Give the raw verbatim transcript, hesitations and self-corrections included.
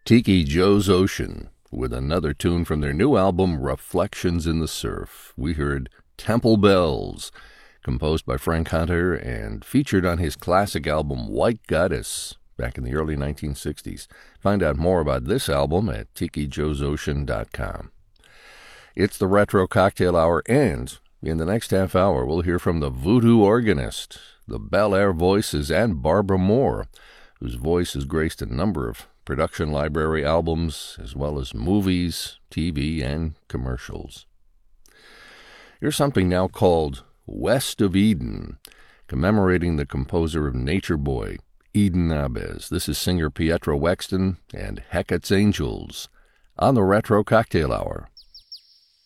Tiki Joe's Ocean, with another tune from their new album, Reflections in the Surf. We heard Temple Bells, composed by Frank Hunter and featured on his classic album, White Goddess, back in the early nineteen sixties. Find out more about this album at tiki joes ocean dot com. It's the Retro Cocktail Hour, and in the next half hour, we'll hear from the Voodoo Organist, the Bel Air Voices, and Barbara Moore, whose voice has graced a number of production library albums, as well as movies, T V, and commercials. Here's something now called West of Eden, commemorating the composer of Nature Boy, Eden Ahbez. This is singer Pietro Wexton and Hecate's Angels on the Retro Cocktail Hour.